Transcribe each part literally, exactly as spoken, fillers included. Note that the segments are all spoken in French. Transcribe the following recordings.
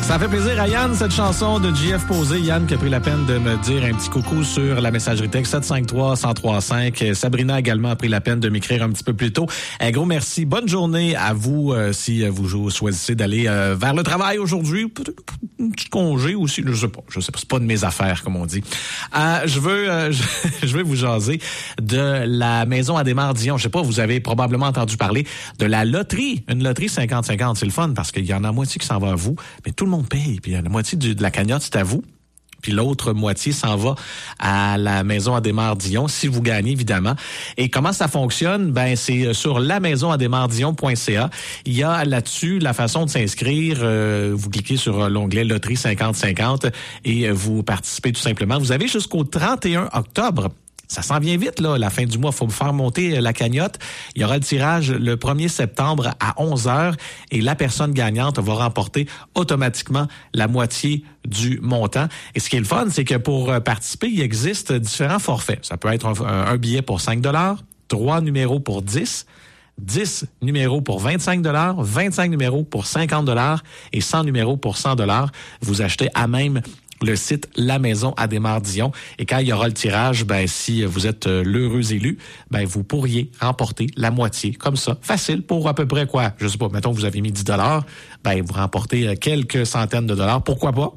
Ça fait plaisir à Yann, cette chanson de J F Posé. Yann qui a pris la peine de me dire un petit coucou sur la messagerie texte sept cinq trois, un zéro trois cinq. Sabrina également a pris la peine de m'écrire un petit peu plus tôt. Un gros merci. Bonne journée à vous euh, si vous choisissez d'aller euh, vers le travail aujourd'hui. Peut-être un petit congé aussi, je sais pas. Je sais pas, c'est pas de mes affaires, comme on dit. Euh, je veux euh, je, je vais vous jaser de la maison Adhémar-Dion. Je sais pas, vous avez probablement entendu parler de la loterie. Une loterie cinquante cinquante. C'est le fun parce qu'il y en a moitié qui s'en va à vous, mais tout le monde paye. Puis la moitié du, de la cagnotte, c'est à vous. Puis l'autre moitié s'en va à la maison Adhémar-Dion, si vous gagnez, évidemment. Et comment ça fonctionne? Ben, c'est sur la maison adhémar dion point c a. Il y a là-dessus la façon de s'inscrire. Euh, vous cliquez sur l'onglet Loterie cinquante cinquante et vous participez tout simplement. Vous avez jusqu'au trente et un octobre. Ça s'en vient vite, là, la fin du mois. Il faut me faire monter la cagnotte. Il y aura le tirage le premier septembre à onze heures et la personne gagnante va remporter automatiquement la moitié du montant. Et ce qui est le fun, c'est que pour participer, il existe différents forfaits. Ça peut être un, un billet pour cinq dollars, trois numéros pour dix, dix numéros pour vingt-cinq dollars, vingt-cinq numéros pour cinquante dollars et cent numéros pour cent dollars. Vous achetez à même le site La Maison Adhémar-Dion. Et quand il y aura le tirage, ben, si vous êtes l'heureux élu, ben, vous pourriez remporter la moitié, comme ça. Facile pour à peu près quoi? Je sais pas, mettons que vous avez mis dix dollars, ben, vous remportez quelques centaines de dollars. Pourquoi pas?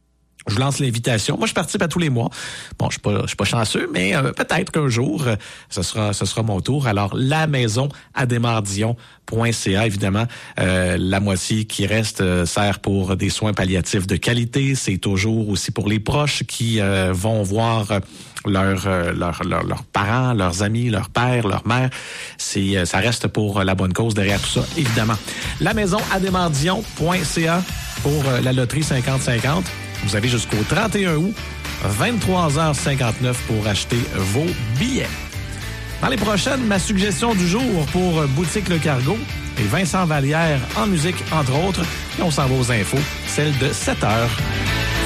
Je lance l'invitation. Moi, je participe à tous les mois. Bon, je suis pas, je suis pas chanceux, mais euh, peut-être qu'un jour, euh, ce sera, ce sera mon tour. Alors, la maison adhémar dion point c a, évidemment, euh, la moitié qui reste euh, sert pour des soins palliatifs de qualité. C'est toujours aussi pour les proches qui euh, vont voir euh, leurs euh, leur, leur, leurs parents, leurs amis, leur père, leur mère. C'est, euh, ça reste pour la bonne cause derrière tout ça, évidemment. La maison adhémar dion point c a pour euh, la loterie cinquante cinquante. Vous avez jusqu'au trente et un août, vingt-trois heures cinquante-neuf pour acheter vos billets. Dans les prochaines, ma suggestion du jour pour Boutique Le Cargo et Vincent Vallière en musique, entre autres. Et on s'en va aux infos, celle de sept heures.